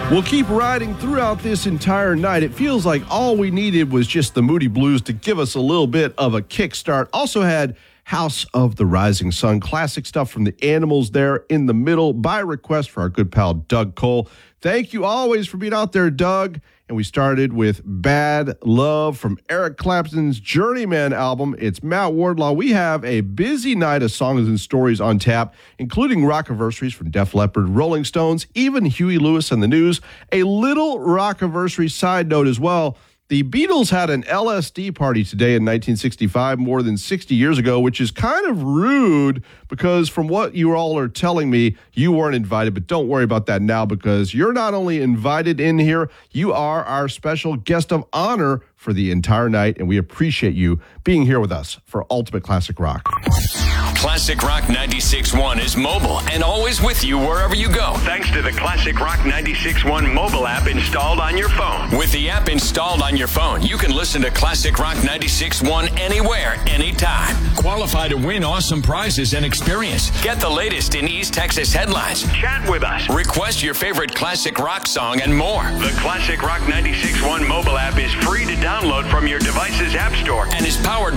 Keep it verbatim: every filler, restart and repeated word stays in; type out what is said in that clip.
We'll keep riding throughout this entire night. It feels like all we needed was just the Moody Blues to give us a little bit of a kickstart. Also had House of the Rising Sun, classic stuff from the Animals there in the middle by request for our good pal Doug Cole. Thank you always for being out there, Doug. And we started with Bad Love from Eric Clapton's Journeyman album. It's Matt Wardlaw. We have a busy night of songs and stories on tap, including rockiversaries from Def Leppard, Rolling Stones, even Huey Lewis and the News. A little rockiversary side note as well. The Beatles had an L S D party today in nineteen sixty-five, more than sixty years ago, which is kind of rude because from what you all are telling me, you weren't invited. But don't worry about that now because you're not only invited in here, you are our special guest of honor for the entire night, and we appreciate you being here with us for Ultimate Classic Rock. Classic Rock ninety-six point one is mobile and always with you wherever you go. Thanks to the Classic Rock ninety-six point one mobile app installed on your phone. With the app installed on your phone, you can listen to Classic Rock ninety-six point one anywhere, anytime. Qualify to win awesome prizes and experience. Get the latest in East Texas headlines. Chat with us. Request your favorite classic rock song and more. The Classic Rock ninety-six point one mobile app is free to download from your device's app store and is powered